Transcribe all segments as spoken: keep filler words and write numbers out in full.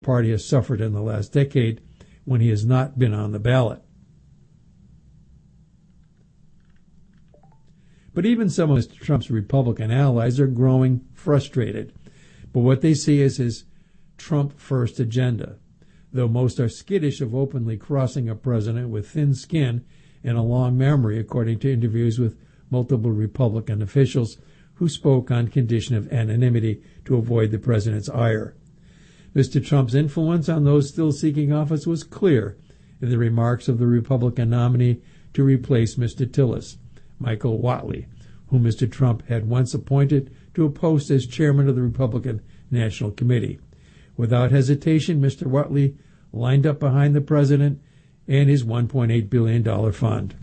party has suffered in the last decade when he has not been on the ballot. But even some of Mister Trump's Republican allies are growing frustrated by what they see as his Trump-first agenda, though most are skittish of openly crossing a president with thin skin and a long memory, according to interviews with multiple Republican officials who spoke on condition of anonymity to avoid the president's ire. Mister Trump's influence on those still seeking office was clear in the remarks of the Republican nominee to replace Mister Tillis, Michael Whatley, whom Mister Trump had once appointed to a post as chairman of the Republican National Committee. Without hesitation, Mister Whatley lined up behind the president and his one point eight billion dollars fund.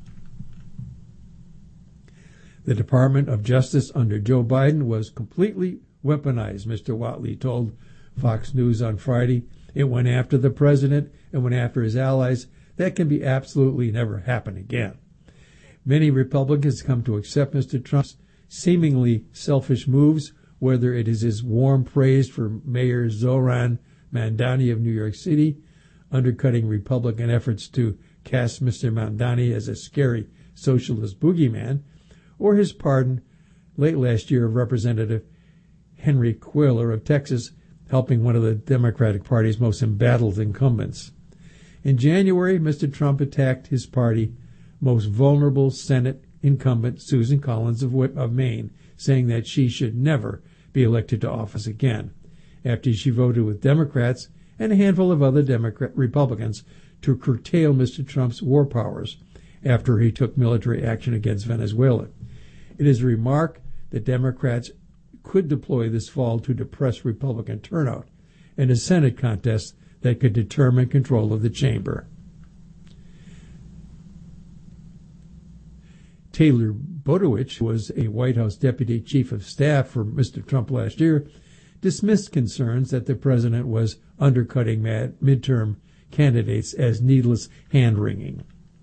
The Department of Justice under Joe Biden was completely weaponized, Mister Whatley told Fox News on Friday. It went after the president and went after his allies. That can be absolutely never happen again. Many Republicans come to accept Mister Trump's seemingly selfish moves, whether it is his warm praise for Mayor Zohran Mamdani of New York City, undercutting Republican efforts to cast Mister Mamdani as a scary socialist boogeyman, or his pardon late last year of Representative Henry Cuellar of Texas, helping one of the Democratic Party's most embattled incumbents. In January, Mister Trump attacked his party most vulnerable Senate incumbent, Susan Collins of, of Maine, saying that she should never be elected to office again, after she voted with Democrats and a handful of other Democrat Republicans to curtail Mister Trump's war powers after he took military action against Venezuela. It is a remark that Democrats could deploy this fall to depress Republican turnout in a Senate contest that could determine control of the chamber. Taylor Buttigieg, who was a White House deputy chief of staff for Mister Trump last year, dismissed concerns that the president was undercutting mad midterm candidates as needless hand-wringing.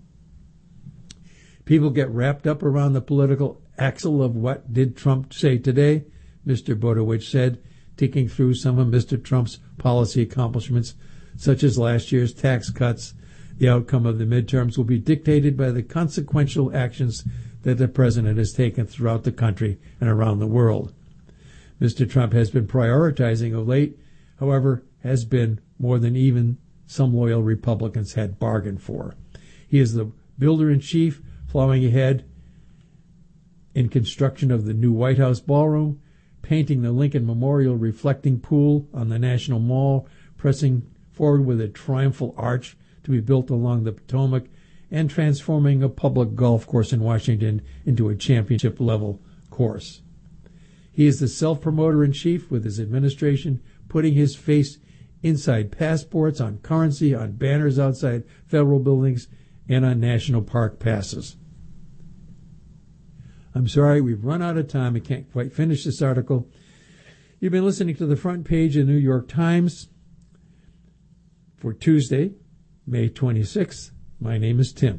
People get wrapped up around the political axle of what did Trump say today, Mister Buttigieg said, ticking through some of Mister Trump's policy accomplishments, such as last year's tax cuts. The outcome of the midterms will be dictated by the consequential actions that the president has taken throughout the country and around the world. Mister Trump has been prioritizing of late, however, has been more than even some loyal Republicans had bargained for. He is the builder-in-chief, plowing ahead in construction of the new White House ballroom, painting the Lincoln Memorial reflecting pool on the National Mall, pressing forward with a triumphal arch to be built along the Potomac, and transforming a public golf course in Washington into a championship-level course. He is the self-promoter-in-chief with his administration, putting his face inside passports, on currency, on banners outside federal buildings, and on national park passes. I'm sorry, we've run out of time. I can't quite finish this article. You've been listening to the front page of the New York Times for Tuesday, May twenty-sixth. My name is Tim.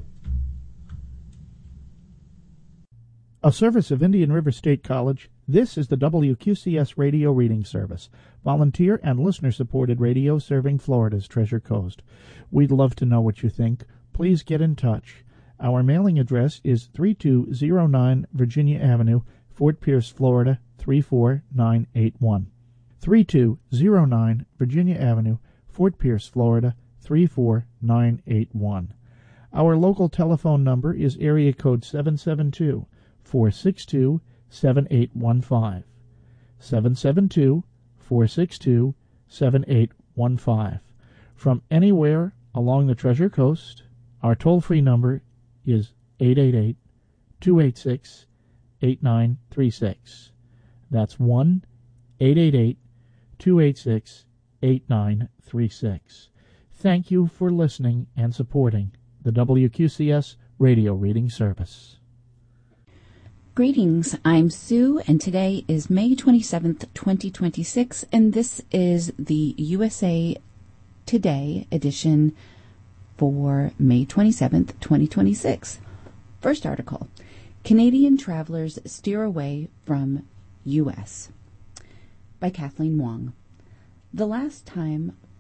A service of Indian River State College, this is the W Q C S Radio Reading Service, volunteer and listener-supported radio serving Florida's Treasure Coast. We'd love to know what you think. Please get in touch. Our mailing address is thirty-two oh nine Virginia Avenue, Fort Pierce, Florida, three four nine eight one. thirty-two oh nine Virginia Avenue, Fort Pierce, Florida, three four nine eight one. Our local telephone number is area code seven seven two, four six two, seven eight one five. seven seven two, four six two, seven eight one five. From anywhere along the Treasure Coast, our toll-free number is eight eight eight, two eight six, eight nine three six. That's one eight eight eight, two eight six, eight nine three six. Thank you for listening and supporting the W Q C S Radio Reading Service. Greetings, I'm Sue, and today is May twenty-seventh, twenty twenty-six, and this is the U S A Today edition for May twenty-seventh, twenty twenty-six. First article, Canadian Travelers Steer Away from U S by Kathleen Wong. The last time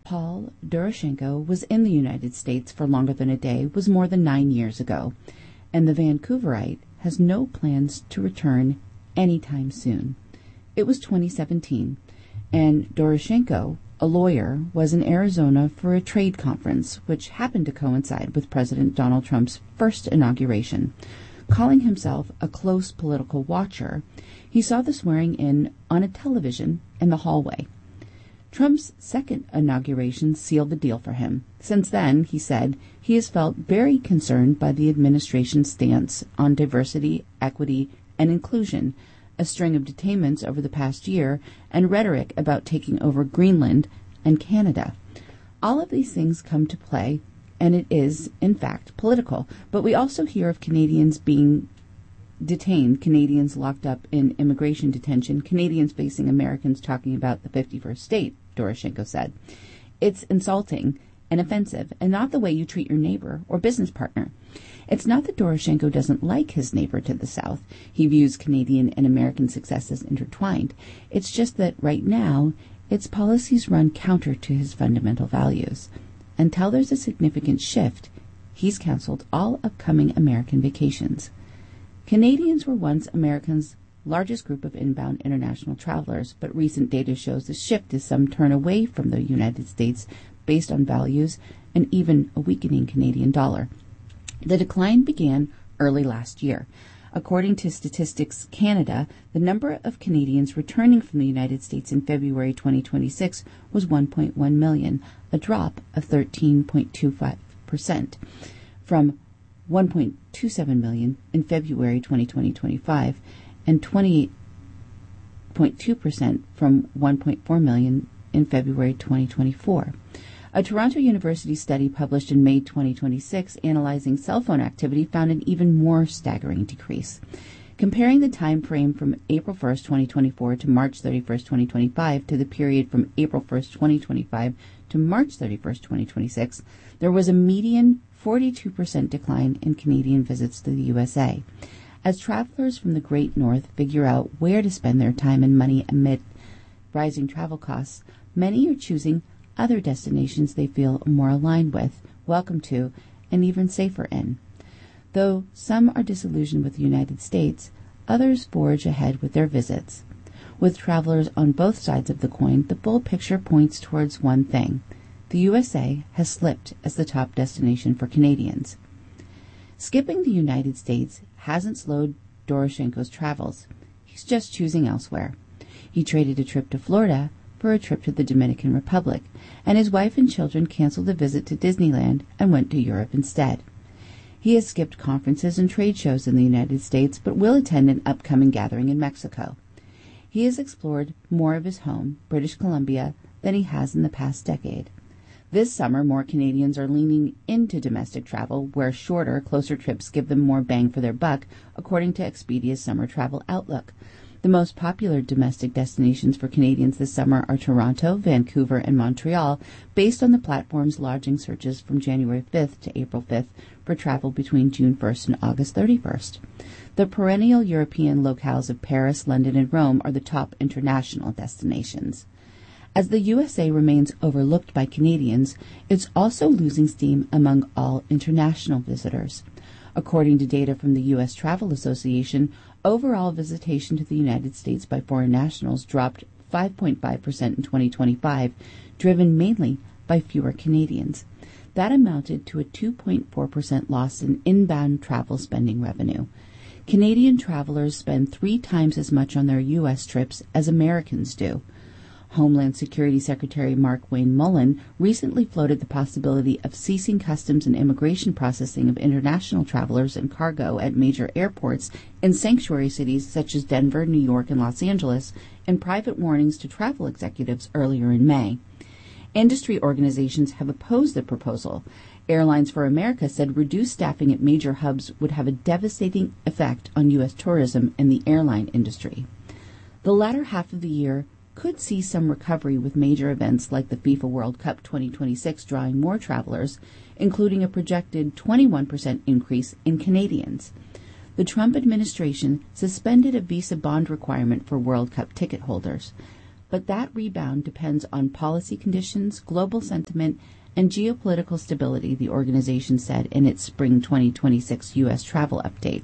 Paul Doroshenko was in the United States for longer than a day was more than nine years ago, and the Vancouverite has no plans to return anytime soon. It was twenty seventeen, and Doroshenko, a lawyer, was in Arizona for a trade conference, which happened to coincide with President Donald Trump's first inauguration. Calling himself a close political watcher, he saw the swearing-in on a television in the hallway. Trump's second inauguration sealed the deal for him. Since then, he said, he has felt very concerned by the administration's stance on diversity, equity, and inclusion, a string of detainments over the past year, and rhetoric about taking over Greenland and Canada. All of these things come to play, and it is, in fact, political. But we also hear of Canadians being detained, Canadians locked up in immigration detention, Canadians facing Americans talking about the fifty-first state, Doroshenko said. It's insulting and offensive, and not the way you treat your neighbor or business partner. It's not that Doroshenko doesn't like his neighbor to the south. He views Canadian and American success as intertwined. It's just that right now, its policies run counter to his fundamental values. Until there's a significant shift, he's canceled all upcoming American vacations. Canadians were once Americans' largest group of inbound international travelers, but recent data shows the shift is some turn away from the United States based on values and even a weakening Canadian dollar. The decline began early last year. According to Statistics Canada, the number of Canadians returning from the United States in February twenty twenty-six was one point one million, a drop of thirteen point two five percent from one point two seven million in February twenty twenty-five and twenty-eight point two percent from one point four million in February twenty twenty-four. A Toronto University study published in May twenty twenty-six analyzing cell phone activity found an even more staggering decrease. Comparing the time frame from April first, twenty twenty-four to March thirty-first, twenty twenty-five to the period from April first, twenty twenty-five to March thirty-first, twenty twenty-six, there was a median forty-two percent decline in Canadian visits to the U S A. As travelers from the Great North figure out where to spend their time and money amid rising travel costs, many are choosing other destinations they feel more aligned with, welcome to, and even safer in. Though some are disillusioned with the United States, others forge ahead with their visits. With travelers on both sides of the coin, the full picture points towards one thing. The U S A has slipped as the top destination for Canadians. Skipping the United States hasn't slowed Doroshenko's travels. He's just choosing elsewhere. He traded a trip to Florida for a trip to the Dominican Republic, and his wife and children canceled a visit to Disneyland and went to Europe instead. He has skipped conferences and trade shows in the United States, but will attend an upcoming gathering in Mexico. He has explored more of his home, British Columbia, than he has in the past decade. This summer, more Canadians are leaning into domestic travel, where shorter, closer trips give them more bang for their buck, according to Expedia's Summer Travel Outlook. The most popular domestic destinations for Canadians this summer are Toronto, Vancouver, and Montreal, based on the platform's lodging searches from January fifth to April fifth for travel between June first and August thirty-first. The perennial European locales of Paris, London, and Rome are the top international destinations. As the U S A remains overlooked by Canadians, it's also losing steam among all international visitors. According to data from the U S Travel Association, overall visitation to the United States by foreign nationals dropped five point five percent in twenty twenty-five, driven mainly by fewer Canadians. That amounted to a two point four percent loss in inbound travel spending revenue. Canadian travelers spend three times as much on their U S trips as Americans do. Homeland Security Secretary Mark Wayne Mullen recently floated the possibility of ceasing customs and immigration processing of international travelers and cargo at major airports in sanctuary cities such as Denver, New York, and Los Angeles, and private warnings to travel executives earlier in May. Industry organizations have opposed the proposal. Airlines for America said reduced staffing at major hubs would have a devastating effect on U S tourism and the airline industry. The latter half of the year could see some recovery, with major events like the FIFA World Cup twenty twenty-six drawing more travelers, including a projected twenty-one percent increase in Canadians. The Trump administration suspended a Visa bond requirement for World Cup ticket holders. but that rebound depends on policy conditions, global sentiment, and geopolitical stability, the organization said in its spring twenty twenty-six U S travel update.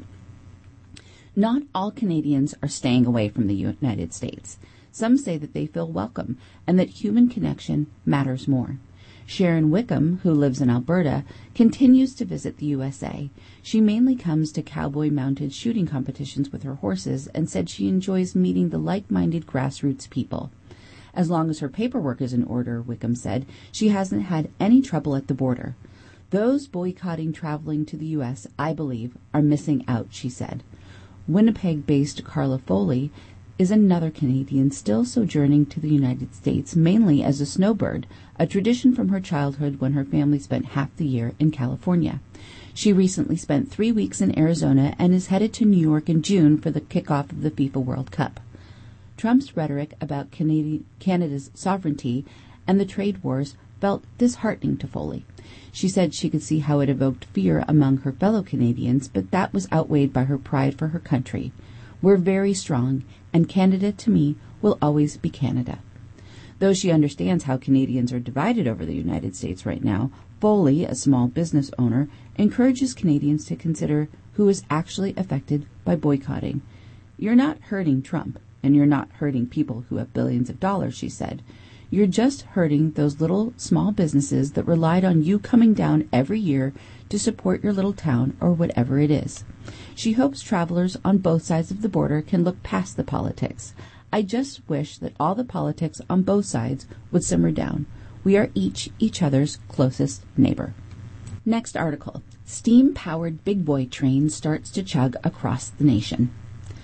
Not all Canadians are staying away from the United States. Some say that they feel welcome and that human connection matters more. Sharon Wickham, who lives in Alberta, continues to visit the U S A. She mainly comes to cowboy-mounted shooting competitions with her horses and said she enjoys meeting the like-minded grassroots people. As long as her paperwork is in order, Wickham said, she hasn't had any trouble at the border. Those boycotting traveling to the U S, I believe, are missing out, she said. Winnipeg-based Carla Foley is another Canadian still sojourning to the United States, mainly as a snowbird, a tradition from her childhood when her family spent half the year in California. She recently spent three weeks in Arizona and is headed to New York in June for the kickoff of the FIFA World Cup. Trump's rhetoric about Canadi- Canada's sovereignty and the trade wars felt disheartening to Foley. She said she could see how it evoked fear among her fellow Canadians, but that was outweighed by her pride for her country. We're very strong, and Canada, to me, will always be Canada. Though she understands how Canadians are divided over the United States right now, Foley, a small business owner, encourages Canadians to consider who is actually affected by boycotting. You're not hurting Trump, and you're not hurting people who have billions of dollars, she said. You're just hurting those little small businesses that relied on you coming down every year to support your little town or whatever it is. She hopes travelers on both sides of the border can look past the politics. I just wish that all the politics on both sides would simmer down. We are each each other's closest neighbor. Next article. Steam-powered big boy train starts to chug across the nation.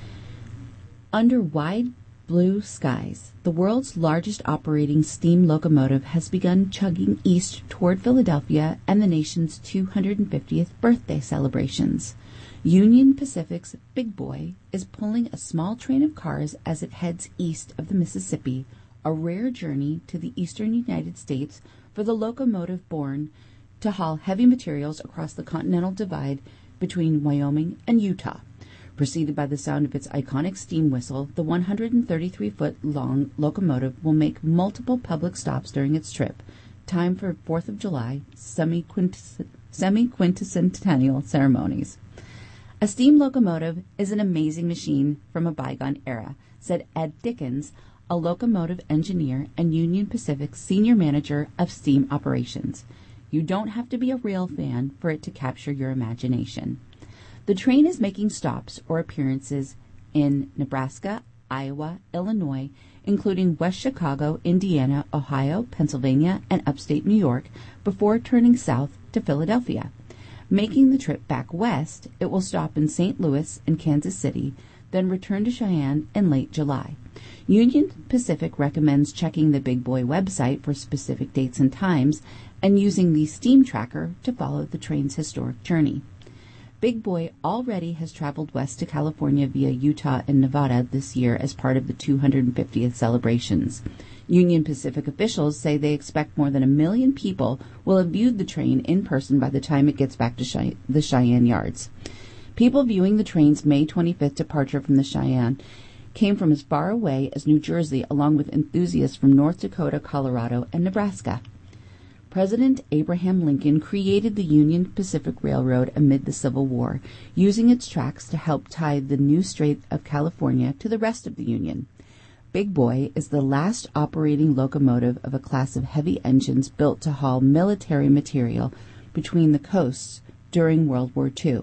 Under wide blue skies, the world's largest operating steam locomotive has begun chugging east toward Philadelphia and the nation's two hundred fiftieth birthday celebrations. Union Pacific's Big Boy is pulling a small train of cars as it heads east of the Mississippi, a rare journey to the eastern United States for the locomotive born to haul heavy materials across the Continental Divide between Wyoming and Utah. Preceded by the sound of its iconic steam whistle, the one hundred thirty-three foot long locomotive will make multiple public stops during its trip, time for fourth of July semi-quinticentennial ceremonies. A steam locomotive is an amazing machine from a bygone era, said Ed Dickens, a locomotive engineer and Union Pacific's senior manager of steam operations. You don't have to be a real fan for it to capture your imagination. The train is making stops or appearances in Nebraska, Iowa, Illinois, including West Chicago, Indiana, Ohio, Pennsylvania, and upstate New York, before turning south to Philadelphia. Making the trip back west, it will stop in Saint Louis and Kansas City, then return to Cheyenne in late July. Union Pacific recommends checking the Big Boy website for specific dates and times and using the Steam Tracker to follow the train's historic journey. Big Boy already has traveled west to California via Utah and Nevada this year as part of the two hundred fiftieth celebrations. Union Pacific officials say they expect more than a million people will have viewed the train in person by the time it gets back to Chey- the Cheyenne yards. People viewing the train's May twenty-fifth departure from the Cheyenne came from as far away as New Jersey, along with enthusiasts from North Dakota, Colorado, and Nebraska. President Abraham Lincoln created the Union Pacific Railroad amid the Civil War, using its tracks to help tie the new Strait of California to the rest of the Union. Big Boy is the last operating locomotive of a class of heavy engines built to haul military material between the coasts during World War Two.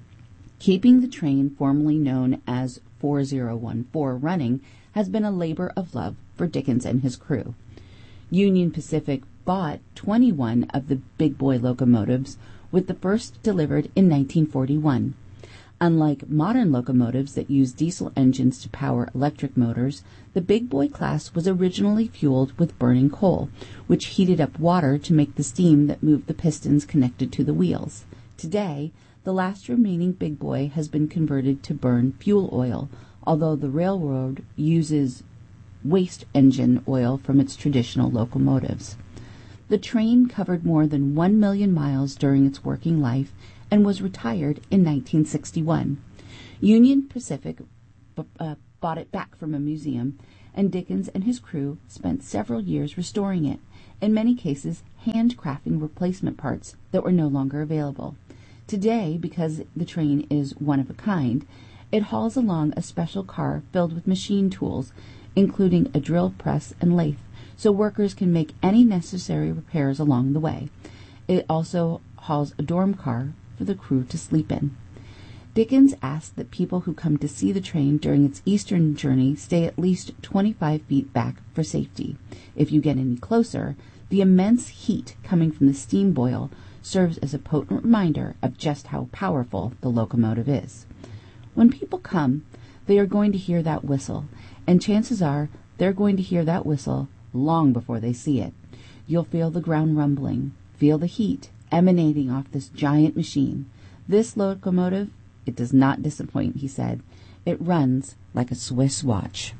Keeping the train, formerly known as four oh one four, running has been a labor of love for Dickens and his crew. Union Pacific bought twenty-one of the Big Boy locomotives, with the first delivered in nineteen forty-one. Unlike modern locomotives that use diesel engines to power electric motors, the Big Boy class was originally fueled with burning coal, which heated up water to make the steam that moved the pistons connected to the wheels. Today, the last remaining Big Boy has been converted to burn fuel oil, although the railroad uses waste engine oil from its traditional locomotives. The train covered more than one million miles during its working life and was retired in nineteen sixty-one. Union Pacific b- uh, bought it back from a museum and Dickens and his crew spent several years restoring it, in many cases handcrafting replacement parts that were no longer available. Today, because the train is one of a kind, it hauls along a special car filled with machine tools, including a drill press and lathe, so workers can make any necessary repairs along the way. It also hauls a dorm car for the crew to sleep in. Dickens asked that people who come to see the train during its eastern journey stay at least twenty-five feet back for safety. If you get any closer, the immense heat coming from the steam boil serves as a potent reminder of just how powerful the locomotive is. When people come, they are going to hear that whistle, and chances are they're going to hear that whistle long before they see it. You'll feel the ground rumbling, feel the heat emanating off this giant machine. This locomotive, it does not disappoint, he said. It runs like a Swiss watch.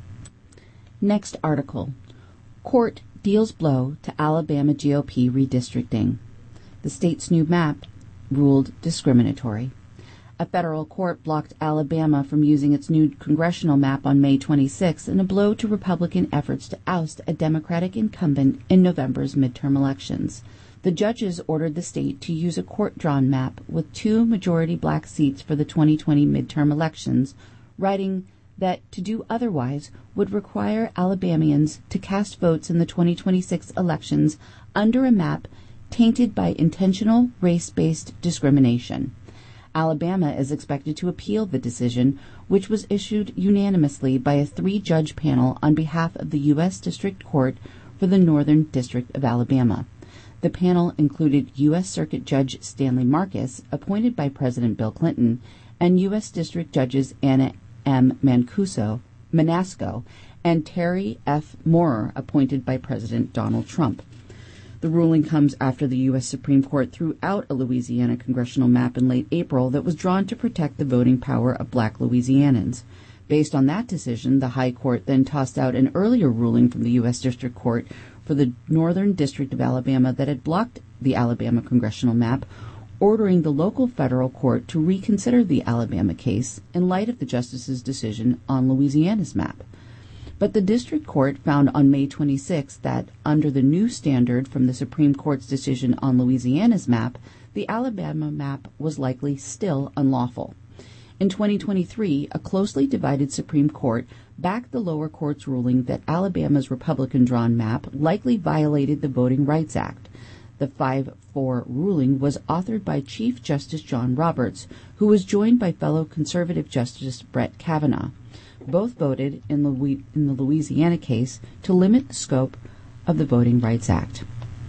Next article. Court deals blow to Alabama G O P redistricting. The state's new map ruled discriminatory. A federal court blocked Alabama from using its new congressional map on May twenty-sixth in a blow to Republican efforts to oust a Democratic incumbent in November's midterm elections. The judges ordered the state to use a court-drawn map with two majority black seats for the twenty twenty midterm elections, writing that to do otherwise would require Alabamians to cast votes in the twenty twenty-six elections under a map tainted by intentional race-based discrimination. Alabama is expected to appeal the decision, which was issued unanimously by a three-judge panel on behalf of the U S District Court for the Northern District of Alabama. The panel included U S Circuit Judge Stanley Marcus, appointed by President Bill Clinton, and U S District Judges Anna M. Mancuso, Manasco and Terry F. Moorer, appointed by President Donald Trump. The ruling comes after the U S Supreme Court threw out a Louisiana congressional map in late April that was drawn to protect the voting power of black Louisianans. Based on that decision, the High Court then tossed out an earlier ruling from the U S District Court for the Northern District of Alabama that had blocked the Alabama congressional map, ordering the local federal court to reconsider the Alabama case in light of the justice's decision on Louisiana's map. But the district court found on May twenty-sixth that, under the new standard from the Supreme Court's decision on Louisiana's map, the Alabama map was likely still unlawful. In twenty twenty-three, a closely divided Supreme Court backed the lower court's ruling that Alabama's Republican-drawn map likely violated the Voting Rights Act. The five four ruling was authored by Chief Justice John Roberts, who was joined by fellow conservative Justice Brett Kavanaugh. Both voted in, Louis- in the Louisiana case to limit the scope of the Voting Rights Act.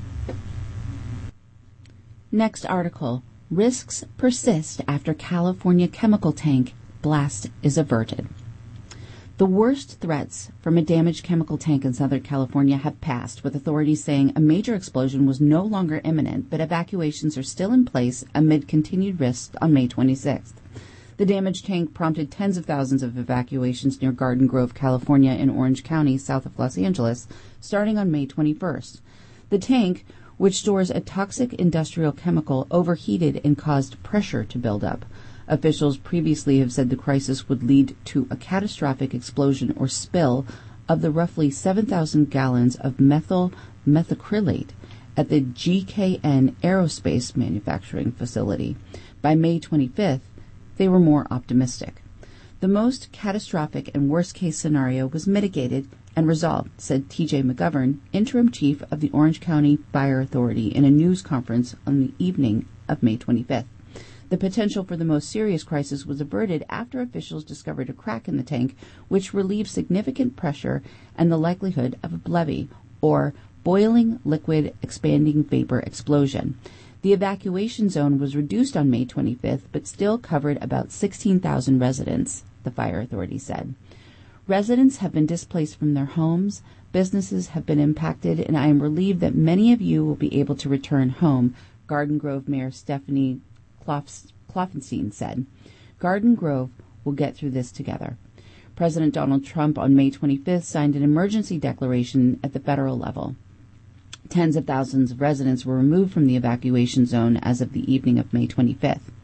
Next article. Risks persist after California chemical tank blast is averted. The worst threats from a damaged chemical tank in Southern California have passed, with authorities saying a major explosion was no longer imminent, but evacuations are still in place amid continued risks on May twenty-sixth. The damaged tank prompted tens of thousands of evacuations near Garden Grove, California, in Orange County, south of Los Angeles, starting on May twenty-first. The tank, which stores a toxic industrial chemical, overheated and caused pressure to build up. Officials previously have said the crisis would lead to a catastrophic explosion or spill of the roughly seven thousand gallons of methyl methacrylate at the G K N Aerospace manufacturing facility. By May twenty-fifth, they were more optimistic. The most catastrophic and worst-case scenario was mitigated and resolved, said T J McGovern, interim chief of the Orange County Fire Authority, in a news conference on the evening of May twenty-fifth. The potential for the most serious crisis was averted after officials discovered a crack in the tank, which relieved significant pressure and the likelihood of a BLEVE, or boiling liquid expanding vapor explosion. The evacuation zone was reduced on May twenty-fifth, but still covered about sixteen thousand residents, the fire authority said. Residents have been displaced from their homes, businesses have been impacted, and I am relieved that many of you will be able to return home, Garden Grove Mayor Stephanie Kloffenstein said. Garden Grove will get through this together. President Donald Trump on May twenty-fifth signed an emergency declaration at the federal level. Tens of thousands of residents were removed from the evacuation zone as of the evening of May twenty-fifth.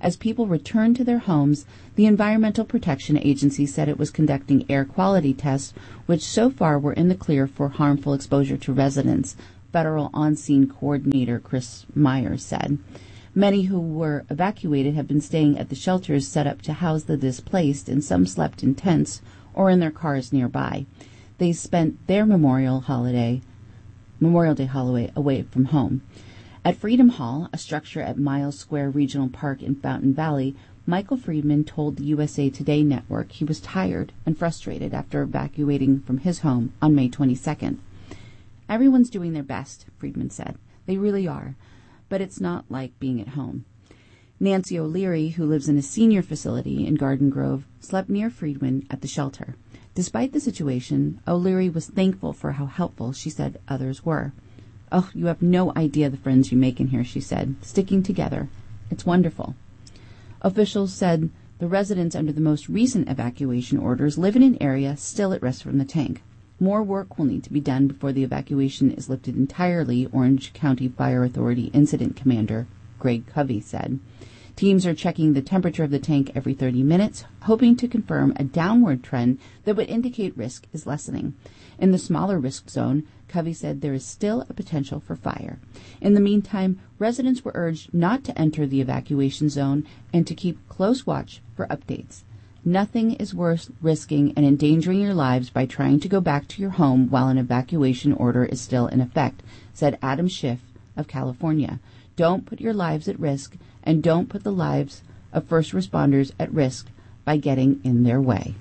As people returned to their homes, the Environmental Protection Agency said it was conducting air quality tests, which so far were in the clear for harmful exposure to residents, Federal On-Scene Coordinator Chris Myers said. Many who were evacuated have been staying at the shelters set up to house the displaced, and some slept in tents or in their cars nearby. They spent their Memorial holiday, Memorial Day holiday away from home. At Freedom Hall, a structure at Miles Square Regional Park in Fountain Valley, Michael Friedman told the U S A Today network he was tired and frustrated after evacuating from his home on May twenty-second. Everyone's doing their best, Friedman said. They really are. But it's not like being at home. Nancy O'Leary, who lives in a senior facility in Garden Grove, slept near Friedman at the shelter. Despite the situation, O'Leary was thankful for how helpful she said others were. "Oh, you have no idea the friends you make in here," she said, "sticking together. It's wonderful." Officials said the residents under the most recent evacuation orders live in an area still at risk from the tank. More work will need to be done before the evacuation is lifted entirely, Orange County Fire Authority Incident Commander Greg Covey said. Teams are checking the temperature of the tank every thirty minutes, hoping to confirm a downward trend that would indicate risk is lessening. In the smaller risk zone, Covey said there is still a potential for fire. In the meantime, residents were urged not to enter the evacuation zone and to keep close watch for updates. Nothing is worth risking and endangering your lives by trying to go back to your home while an evacuation order is still in effect, said Adam Schiff of California. Don't put your lives at risk, and don't put the lives of first responders at risk by getting in their way.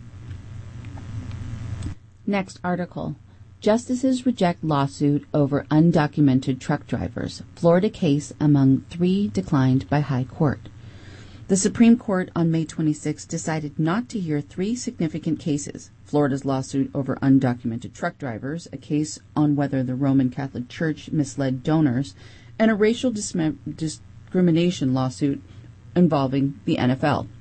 Next article. Justices reject lawsuit over undocumented truck drivers. Florida case among three declined by High Court. The Supreme Court on May twenty-sixth decided not to hear three significant cases: Florida's lawsuit over undocumented truck drivers, a case on whether the Roman Catholic Church misled donors, and a racial dism- discrimination lawsuit involving the N F L.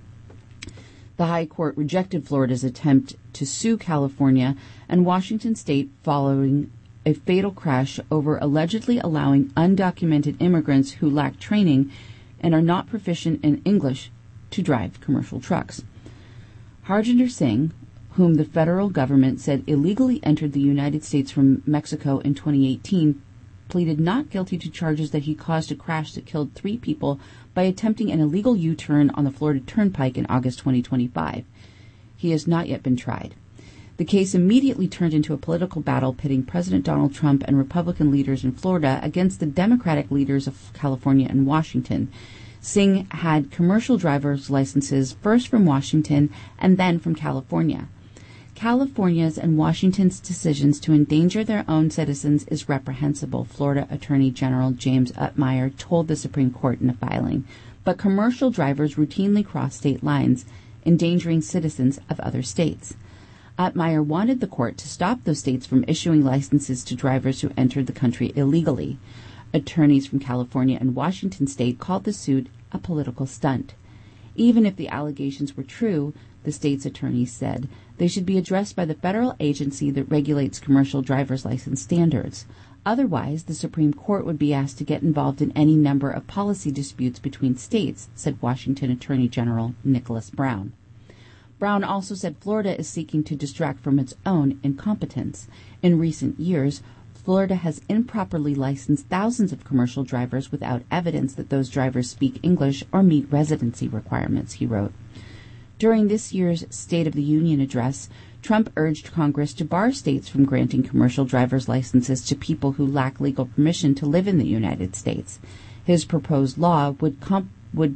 The High Court rejected Florida's attempt to sue California and Washington State following a fatal crash over allegedly allowing undocumented immigrants who lack training and are not proficient in English to drive commercial trucks. Harjinder Singh, whom the federal government said illegally entered the United States from Mexico in twenty eighteen, pleaded not guilty to charges that he caused a crash that killed three people by attempting an illegal U-turn on the Florida Turnpike in August twenty twenty-five. He has not yet been tried. The case immediately turned into a political battle pitting President Donald Trump and Republican leaders in Florida against the Democratic leaders of California and Washington. Singh had commercial driver's licenses first from Washington and then from California. California's and Washington's decisions to endanger their own citizens is reprehensible, Florida Attorney General James Utmeyer told the Supreme Court in a filing. But commercial drivers routinely cross state lines, endangering citizens of other states. Utmeyer wanted the court to stop those states from issuing licenses to drivers who entered the country illegally. Attorneys from California and Washington state called the suit a political stunt. Even if the allegations were true, the state's attorneys said, they should be addressed by the federal agency that regulates commercial driver's license standards. Otherwise, the Supreme Court would be asked to get involved in any number of policy disputes between states, said Washington Attorney General Nicholas Brown. Brown also said Florida is seeking to distract from its own incompetence. In recent years, Florida has improperly licensed thousands of commercial drivers without evidence that those drivers speak English or meet residency requirements, he wrote. During this year's State of the Union address, Trump urged Congress to bar states from granting commercial driver's licenses to people who lack legal permission to live in the United States. His proposed law would comp- would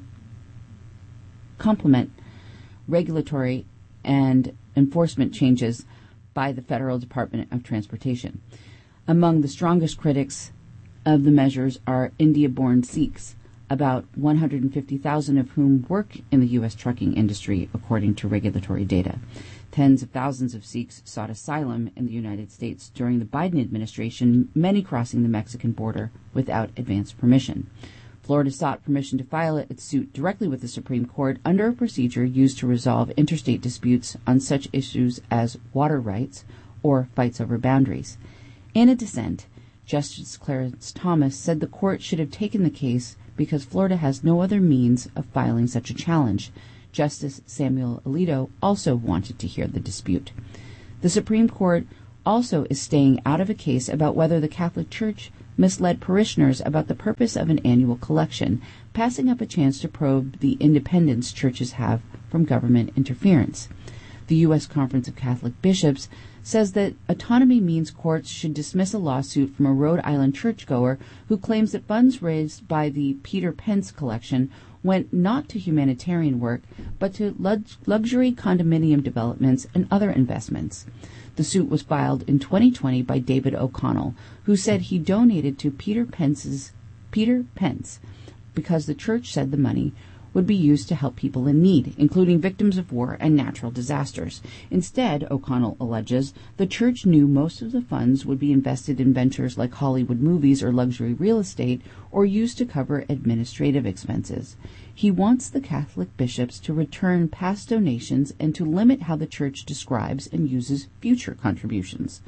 complement regulatory and enforcement changes by the Federal Department of Transportation. Among the strongest critics of the measures are India-born Sikhs, about one hundred fifty thousand of whom work in the U S trucking industry, according to regulatory data. Tens of thousands of Sikhs sought asylum in the United States during the Biden administration, many crossing the Mexican border without advance permission. Florida sought permission to file its suit directly with the Supreme Court under a procedure used to resolve interstate disputes on such issues as water rights or fights over boundaries. In a dissent, Justice Clarence Thomas said the court should have taken the case because Florida has no other means of filing such a challenge. Justice Samuel Alito also wanted to hear the dispute. The Supreme Court also is staying out of a case about whether the Catholic Church misled parishioners about the purpose of an annual collection, passing up a chance to probe the independence churches have from government interference. The U S Conference of Catholic Bishops says that autonomy means courts should dismiss a lawsuit from a Rhode Island churchgoer who claims that funds raised by the Peter Pence collection went not to humanitarian work, but to lux- luxury condominium developments and other investments. The suit was filed in twenty twenty by David O'Connell, who said he donated to Peter Pence's Peter Pence because the church said the money would be used to help people in need, including victims of war and natural disasters. Instead, O'Connell alleges, the church knew most of the funds would be invested in ventures like Hollywood movies or luxury real estate, or used to cover administrative expenses. He wants the Catholic bishops to return past donations and to limit how the church describes and uses future contributions.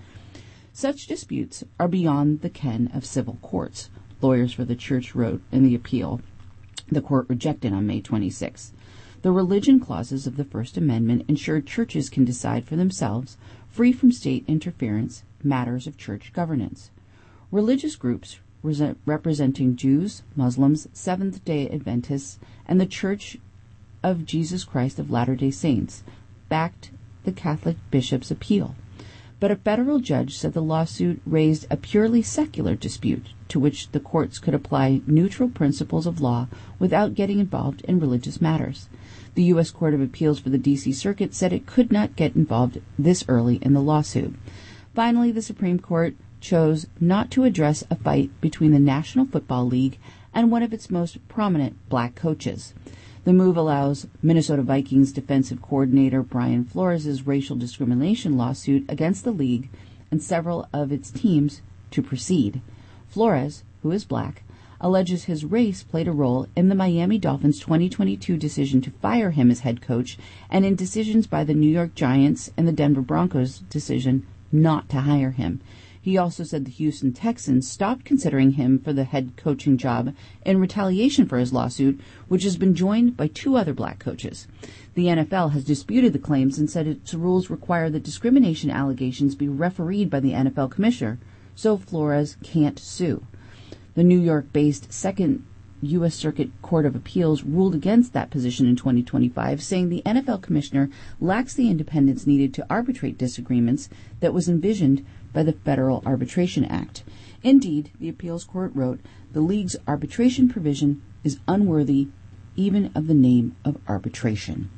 Such disputes are beyond the ken of civil courts, lawyers for the church wrote in the appeal the court rejected on May twenty-sixth. The religion clauses of the First Amendment ensure churches can decide for themselves, free from state interference, matters of church governance. Religious groups representing Jews, Muslims, Seventh-day Adventists, and the Church of Jesus Christ of Latter-day Saints backed the Catholic bishop's appeal. But a federal judge said the lawsuit raised a purely secular dispute to which the courts could apply neutral principles of law without getting involved in religious matters. The U S Court of Appeals for the D C Circuit said it could not get involved this early in the lawsuit. Finally, the Supreme Court chose not to address a fight between the National Football League and one of its most prominent black coaches. The move allows Minnesota Vikings defensive coordinator Brian Flores' racial discrimination lawsuit against the league and several of its teams to proceed. Flores, who is black, alleges his race played a role in the Miami Dolphins' twenty twenty-two decision to fire him as head coach and in decisions by the New York Giants and the Denver Broncos' decision not to hire him. He also said the Houston Texans stopped considering him for the head coaching job in retaliation for his lawsuit, which has been joined by two other black coaches. The N F L has disputed the claims and said its rules require that discrimination allegations be refereed by the N F L commissioner, so Flores can't sue. The New York-based Second U S Circuit Court of Appeals ruled against that position in twenty twenty-five, saying the N F L commissioner lacks the independence needed to arbitrate disagreements that was envisioned by the Federal Arbitration Act. Indeed, the appeals court wrote, the league's arbitration provision is unworthy even of the name of arbitration.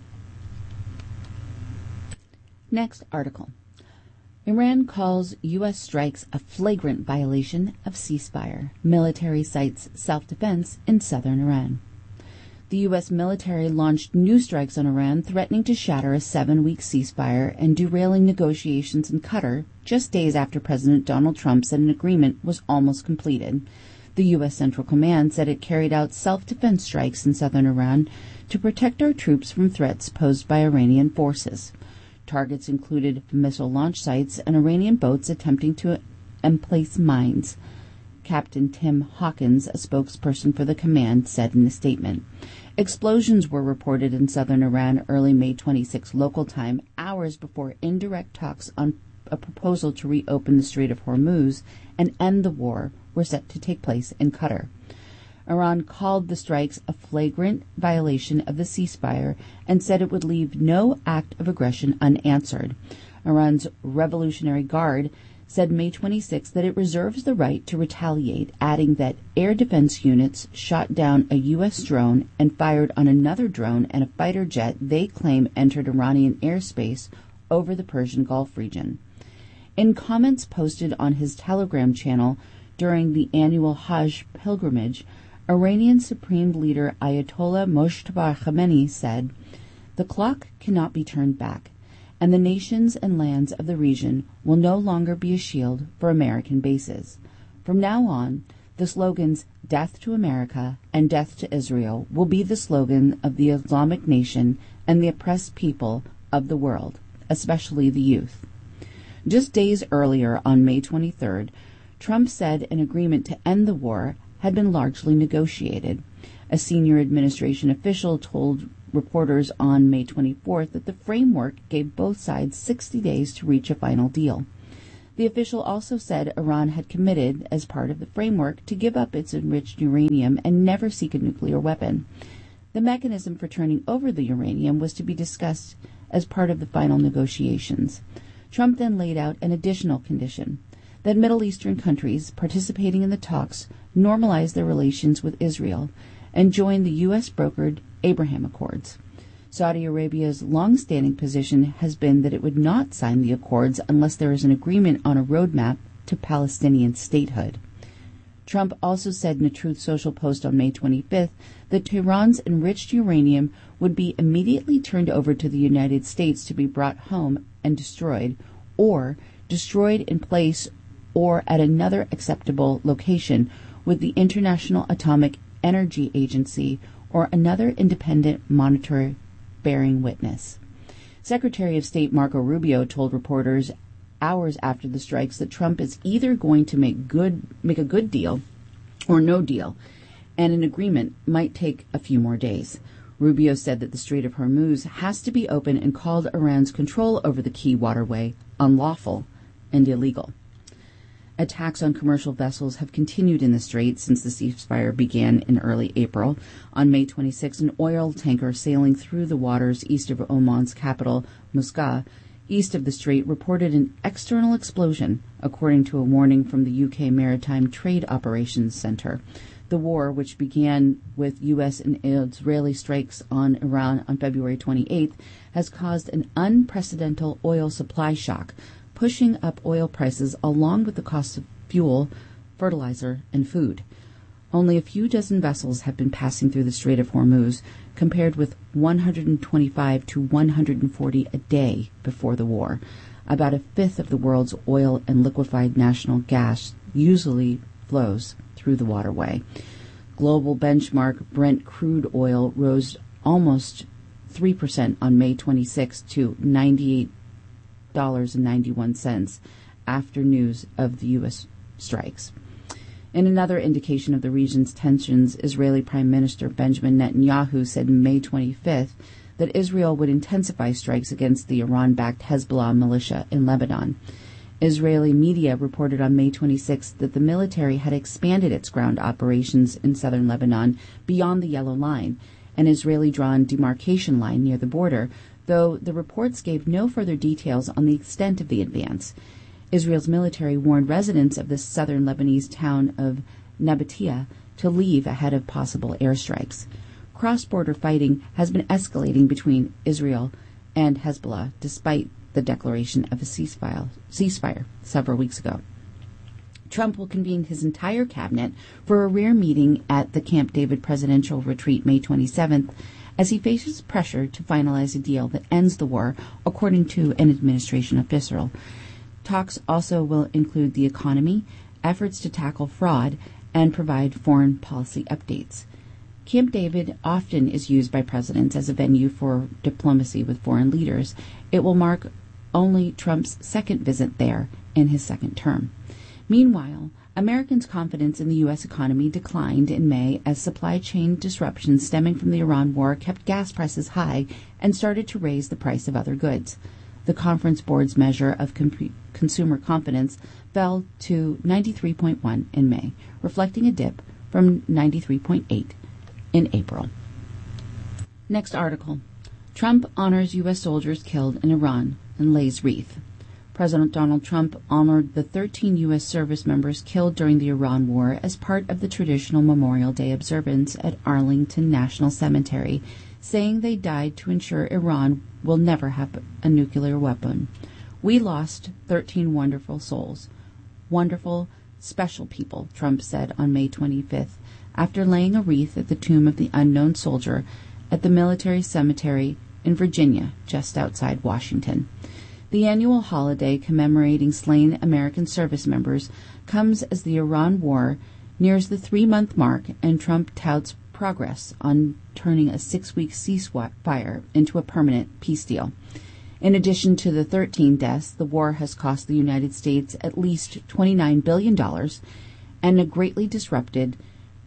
Next article. Iran calls U S strikes a flagrant violation of ceasefire. Military cites self-defense in southern Iran. The U S military launched new strikes on Iran, threatening to shatter a seven-week ceasefire and derailing negotiations in Qatar just days after President Donald Trump said an agreement was almost completed. The U S Central Command said it carried out self-defense strikes in southern Iran to protect our troops from threats posed by Iranian forces. Targets included missile launch sites and Iranian boats attempting to emplace mines. Captain Tim Hawkins, a spokesperson for the command, said in a statement. Explosions were reported in southern Iran early May twenty-sixth local time, hours before indirect talks on a proposal to reopen the Strait of Hormuz and end the war were set to take place in Qatar. Iran called the strikes a flagrant violation of the ceasefire and said it would leave no act of aggression unanswered. Iran's Revolutionary Guard said May twenty-sixth that it reserves the right to retaliate, adding that air defense units shot down a U S drone and fired on another drone and a fighter jet they claim entered Iranian airspace over the Persian Gulf region. In comments posted on his Telegram channel during the annual Hajj pilgrimage, Iranian Supreme Leader Ayatollah Mojtaba Khamenei said, "The clock cannot be turned back, and the nations and lands of the region will no longer be a shield for American bases. From now on, the slogans Death to America and Death to Israel will be the slogan of the Islamic nation and the oppressed people of the world, especially the youth." Just days earlier, on May twenty-third, Trump said an agreement to end the war had been largely negotiated. A senior administration official told reporters on May twenty-fourth that the framework gave both sides sixty days to reach a final deal. The official also said Iran had committed, as part of the framework, to give up its enriched uranium and never seek a nuclear weapon. The mechanism for turning over the uranium was to be discussed as part of the final negotiations. Trump then laid out an additional condition, that Middle Eastern countries participating in the talks normalize their relations with Israel and join the U S-brokered Abraham Accords. Saudi Arabia's long-standing position has been that it would not sign the accords unless there is an agreement on a roadmap to Palestinian statehood. Trump also said in a Truth Social post on May twenty-fifth that Tehran's enriched uranium would be immediately turned over to the United States to be brought home and destroyed, or destroyed in place or at another acceptable location with the International Atomic Energy Agency or another independent monitor bearing witness. Secretary of State Marco Rubio told reporters hours after the strikes that Trump is either going to make good make a good deal or no deal, and an agreement might take a few more days. Rubio said that the Strait of Hormuz has to be open and called Iran's control over the key waterway unlawful and illegal. Attacks on commercial vessels have continued in the strait since the ceasefire began in early April. On May twenty-sixth, an oil tanker sailing through the waters east of Oman's capital, Muscat, east of the strait, reported an external explosion, according to a warning from the U K Maritime Trade Operations Center. The war, which began with U S and Israeli strikes on Iran on February twenty-eighth, has caused an unprecedented oil supply shock, pushing up oil prices along with the cost of fuel, fertilizer, and food. Only a few dozen vessels have been passing through the Strait of Hormuz, compared with one hundred twenty-five to one hundred forty a day before the war. About a fifth of the world's oil and liquefied natural gas usually flows through the waterway. Global benchmark Brent crude oil rose almost three percent on May twenty-sixth to ninety-eight dollars and ninety-one cents after news of the U S strikes. In another indication of the region's tensions, Israeli Prime Minister Benjamin Netanyahu said on May twenty-fifth that Israel would intensify strikes against the Iran-backed Hezbollah militia in Lebanon. Israeli media reported on May twenty-sixth that the military had expanded its ground operations in southern Lebanon beyond the Yellow Line, an Israeli-drawn demarcation line near the border, though the reports gave no further details on the extent of the advance. Israel's military warned residents of the southern Lebanese town of Nabatea to leave ahead of possible airstrikes. Cross-border fighting has been escalating between Israel and Hezbollah, despite the declaration of a ceasefire, ceasefire several weeks ago. Trump will convene his entire cabinet for a rare meeting at the Camp David presidential retreat May twenty-seventh, as he faces pressure to finalize a deal that ends the war, according to an administration official. Talks also will include the economy, efforts to tackle fraud, and provide foreign policy updates. Camp David often is used by presidents as a venue for diplomacy with foreign leaders. It will mark only Trump's second visit there in his second term. Meanwhile, Americans' confidence in the U S economy declined in May as supply chain disruptions stemming from the Iran war kept gas prices high and started to raise the price of other goods. The Conference Board's measure of com- consumer confidence fell to ninety-three point one in May, reflecting a dip from ninety-three point eight in April. Next article. Trump honors U S soldiers killed in Iran and lays wreath. President Donald Trump honored the thirteen U S service members killed during the Iran war as part of the traditional Memorial Day observance at Arlington National Cemetery, saying they died to ensure Iran will never have a nuclear weapon. We lost thirteen wonderful souls. Wonderful, special people, Trump said on May twenty-fifth, after laying a wreath at the tomb of the unknown soldier at the military cemetery in Virginia, just outside Washington. The annual holiday commemorating slain American service members comes as the Iran war nears the three-month mark and Trump touts progress on turning a six-week ceasefire into a permanent peace deal. In addition to the thirteen deaths, the war has cost the United States at least twenty-nine billion dollars and a greatly disrupted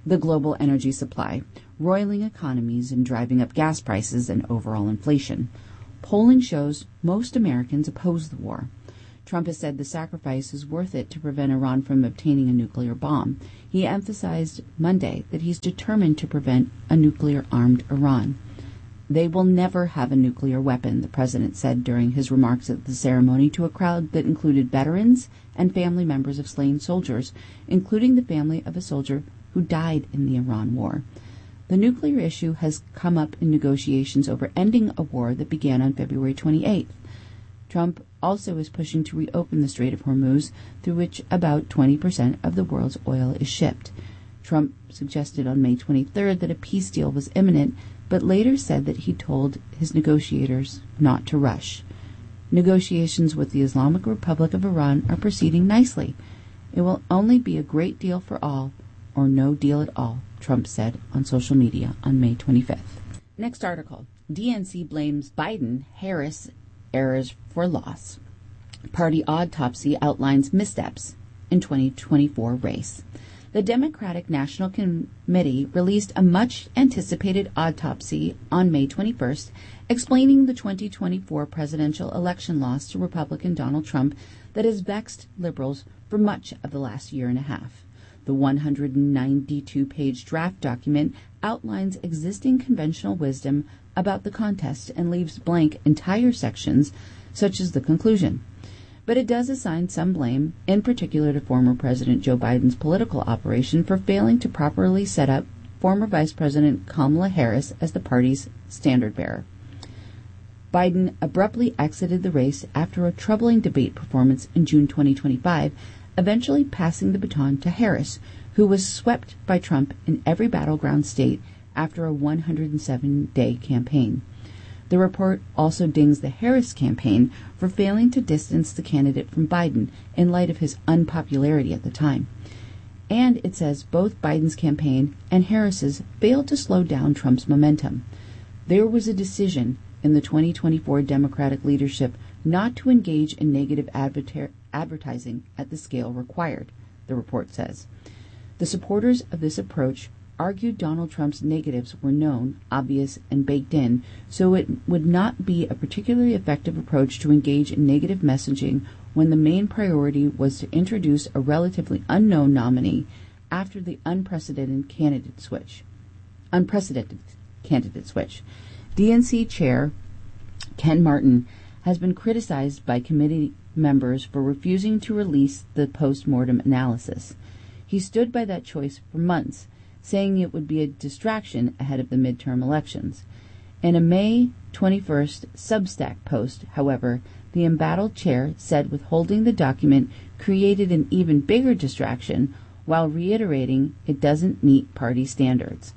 the global energy supply, roiling economies and driving up gas prices and overall inflation. Polling shows most Americans oppose the war. Trump has said the sacrifice is worth it to prevent Iran from obtaining a nuclear bomb. He emphasized Monday that he's determined to prevent a nuclear-armed Iran. They will never have a nuclear weapon, the president said during his remarks at the ceremony to a crowd that included veterans and family members of slain soldiers, including the family of a soldier who died in the Iran war. The nuclear issue has come up in negotiations over ending a war that began on February twenty-eighth. Trump also is pushing to reopen the Strait of Hormuz, through which about twenty percent of the world's oil is shipped. Trump suggested on May twenty-third that a peace deal was imminent, but later said that he told his negotiators not to rush. Negotiations with the Islamic Republic of Iran are proceeding nicely. It will only be a great deal for all, or no deal at all, Trump said on social media on May twenty-fifth. Next article. D N C blames Biden-Harris errors for loss. Party autopsy outlines missteps in twenty twenty-four race. The Democratic National Committee released a much-anticipated autopsy on May twenty-first, explaining the twenty twenty-four presidential election loss to Republican Donald Trump that has vexed liberals for much of the last year and a half. The one hundred ninety-two page draft document outlines existing conventional wisdom about the contest and leaves blank entire sections, such as the conclusion. But it does assign some blame, in particular to former President Joe Biden's political operation for failing to properly set up former Vice President Kamala Harris as the party's standard-bearer. Biden abruptly exited the race after a troubling debate performance in June twenty twenty-five, eventually passing the baton to Harris, who was swept by Trump in every battleground state after a one hundred seven day campaign. The report also dings the Harris campaign for failing to distance the candidate from Biden in light of his unpopularity at the time. And it says both Biden's campaign and Harris's failed to slow down Trump's momentum. There was a decision in the twenty twenty-four Democratic leadership not to engage in negative adver- advertising at the scale required, the report says. The supporters of this approach argued Donald Trump's negatives were known, obvious, and baked in, so it would not be a particularly effective approach to engage in negative messaging when the main priority was to introduce a relatively unknown nominee after the unprecedented candidate switch. Unprecedented candidate switch. D N C Chair Ken Martin has been criticized by committee members for refusing to release the post-mortem analysis. He stood by that choice for months, saying it would be a distraction ahead of the midterm elections. In a May twenty-first Substack post, however, the embattled chair said withholding the document created an even bigger distraction while reiterating it doesn't meet party standards.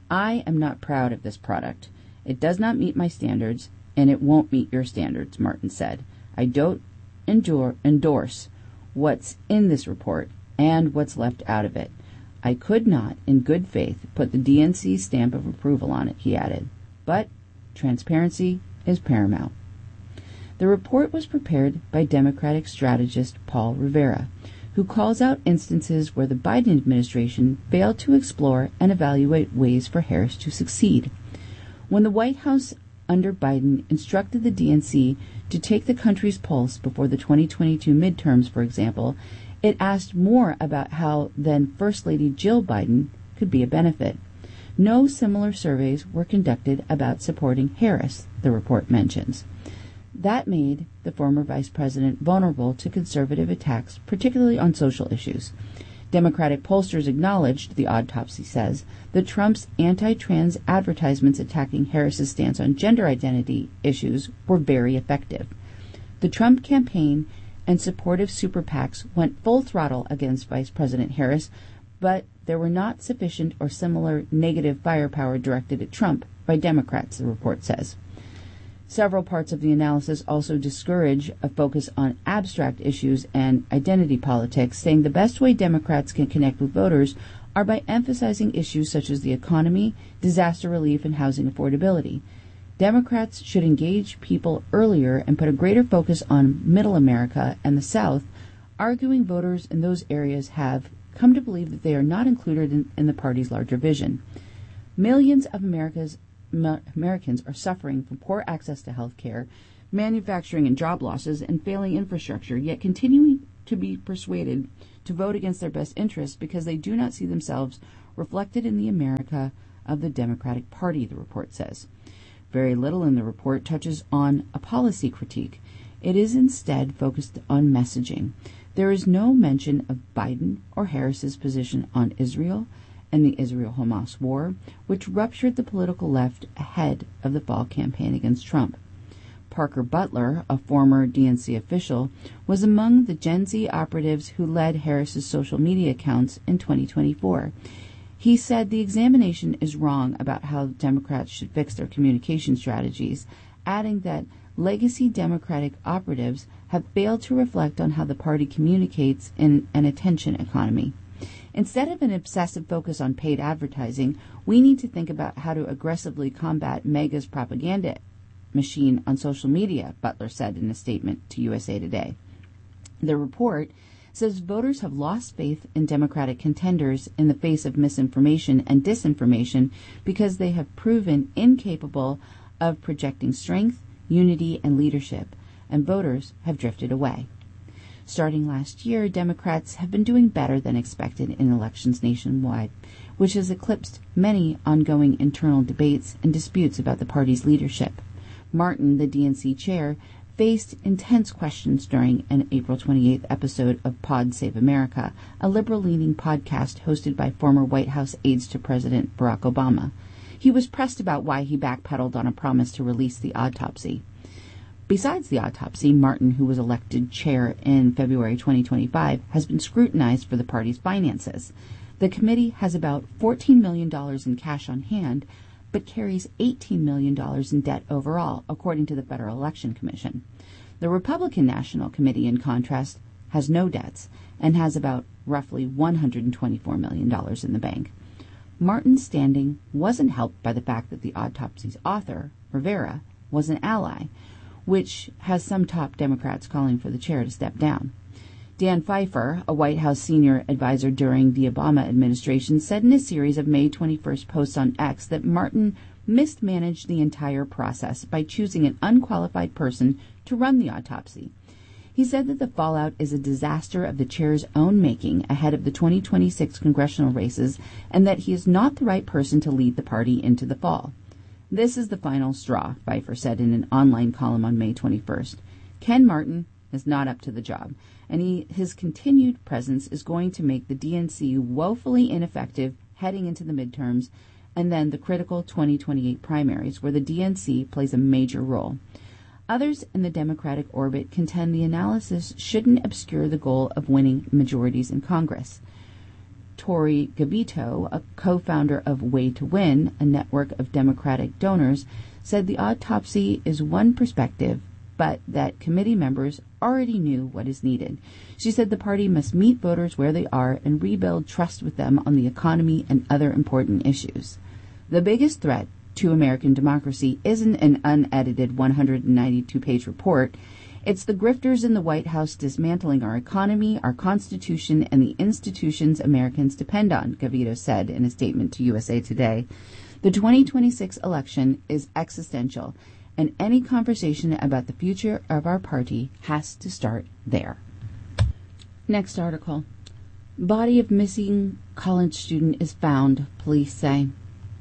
I am not proud of this product. It does not meet my standards, and it won't meet your standards, Martin said. I don't endure, endorse what's in this report and what's left out of it. I could not, in good faith, put the D N C stamp of approval on it, he added. But transparency is paramount. The report was prepared by Democratic strategist Paul Rivera, who calls out instances where the Biden administration failed to explore and evaluate ways for Harris to succeed. When the White House under Biden instructed the D N C to take the country's pulse before the twenty twenty-two midterms, for example, it asked more about how then First Lady Jill Biden could be a benefit. No similar surveys were conducted about supporting Harris, the report mentions. That made the former vice president vulnerable to conservative attacks, particularly on social issues. Democratic pollsters acknowledged, the autopsy says, that Trump's anti-trans advertisements attacking Harris's stance on gender identity issues were very effective. The Trump campaign and supportive super PACs went full throttle against Vice President Harris, but there were not sufficient or similar negative firepower directed at Trump by Democrats, the report says. Several parts of the analysis also discourage a focus on abstract issues and identity politics, saying the best way Democrats can connect with voters are by emphasizing issues such as the economy, disaster relief, and housing affordability. Democrats should engage people earlier and put a greater focus on Middle America and the South, arguing voters in those areas have come to believe that they are not included in, in the party's larger vision. Millions of America's, ma- Americans are suffering from poor access to health care, manufacturing and job losses, and failing infrastructure, yet continuing to be persuaded to vote against their best interests because they do not see themselves reflected in the America of the Democratic Party, the report says. Very little in the report touches on a policy critique. It is instead focused on messaging. There is no mention of Biden or Harris's position on Israel and the Israel-Hamas war, which ruptured the political left ahead of the fall campaign against Trump. Parker Butler, a former D N C official, was among the Gen Z operatives who led Harris's social media accounts in twenty twenty-four. He said the examination is wrong about how Democrats should fix their communication strategies, adding that legacy Democratic operatives have failed to reflect on how the party communicates in an attention economy. Instead of an obsessive focus on paid advertising, we need to think about how to aggressively combat MAGA's propaganda machine on social media, Butler said in a statement to U S A Today. The report says voters have lost faith in Democratic contenders in the face of misinformation and disinformation because they have proven incapable of projecting strength, unity, and leadership, and voters have drifted away. Starting last year, Democrats have been doing better than expected in elections nationwide, which has eclipsed many ongoing internal debates and disputes about the party's leadership. Martin, the D N C chair, faced intense questions during an April twenty-eighth episode of Pod Save America, a liberal-leaning podcast hosted by former White House aides to President Barack Obama. He was pressed about why he backpedaled on a promise to release the autopsy. Besides the autopsy, Martin, who was elected chair in February twenty twenty-five, has been scrutinized for the party's finances. The committee has about fourteen million dollars in cash on hand, but carries eighteen million dollars in debt overall, according to the Federal Election Commission. The Republican National Committee, in contrast, has no debts and has about roughly one hundred twenty-four million dollars in the bank. Martin's standing wasn't helped by the fact that the autopsy's author, Rivera, was an ally, which has some top Democrats calling for the chair to step down. Dan Pfeiffer, a White House senior advisor during the Obama administration, said in a series of May twenty-first posts on X that Martin mismanaged the entire process by choosing an unqualified person to run the autopsy. He said that the fallout is a disaster of the chair's own making ahead of the twenty twenty-six congressional races, and that he is not the right person to lead the party into the fall. This is the final straw, Pfeiffer said in an online column on May twenty-first. Ken Martin is not up to the job, and he, his continued presence is going to make the D N C woefully ineffective heading into the midterms and then the critical twenty twenty-eight primaries, where the D N C plays a major role. Others in the Democratic orbit contend the analysis shouldn't obscure the goal of winning majorities in Congress. Tori Gavito, a co-founder of Way to Win, a network of Democratic donors, said the autopsy is one perspective, but that committee members already knew what is needed. She said the party must meet voters where they are and rebuild trust with them on the economy and other important issues. The biggest threat to American democracy isn't an unedited one hundred ninety-two page report. It's the grifters in the White House dismantling our economy, our Constitution, and the institutions Americans depend on, Gavito said in a statement to U S A Today. The twenty twenty-six election is existential, and any conversation about the future of our party has to start there. Next article. Body of missing college student is found, police say.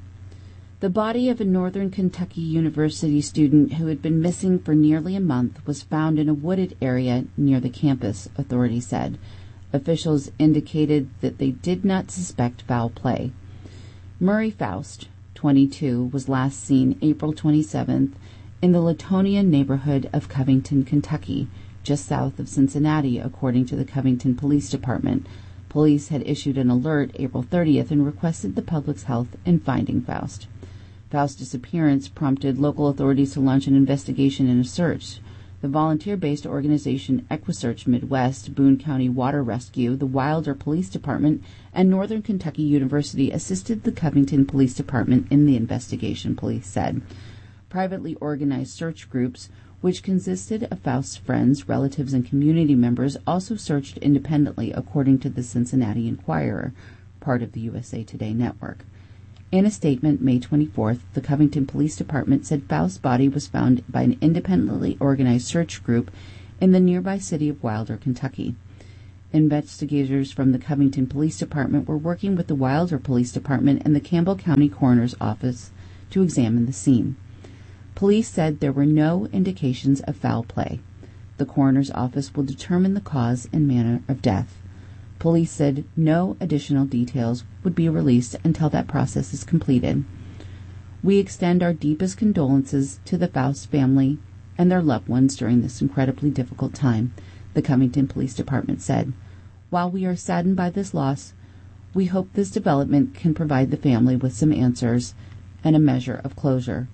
The body of a Northern Kentucky University student who had been missing for nearly a month was found in a wooded area near the campus, authorities said. Officials indicated that they did not suspect foul play. Murray Faust, twenty-two, was last seen April twenty-seventh in the Latonia neighborhood of Covington, Kentucky, just south of Cincinnati, according to the Covington Police Department. Police had issued an alert April thirtieth and requested the public's help in finding Faust. Faust's disappearance prompted local authorities to launch an investigation and a search. The volunteer-based organization EquiSearch Midwest, Boone County Water Rescue, the Wilder Police Department, and Northern Kentucky University assisted the Covington Police Department in the investigation, police said. Privately organized search groups which consisted of Faust's friends, relatives, and community members, also searched independently, according to the Cincinnati Enquirer, part of the U S A Today network. In a statement May twenty-fourth, the Covington Police Department said Faust's body was found by an independently organized search group in the nearby city of Wilder, Kentucky. Investigators from the Covington Police Department were working with the Wilder Police Department and the Campbell County Coroner's Office to examine the scene. Police said there were no indications of foul play. The coroner's office will determine the cause and manner of death. Police said no additional details would be released until that process is completed. We extend our deepest condolences to the Faust family and their loved ones during this incredibly difficult time, the Covington Police Department said. While we are saddened by this loss, we hope this development can provide the family with some answers and a measure of closure.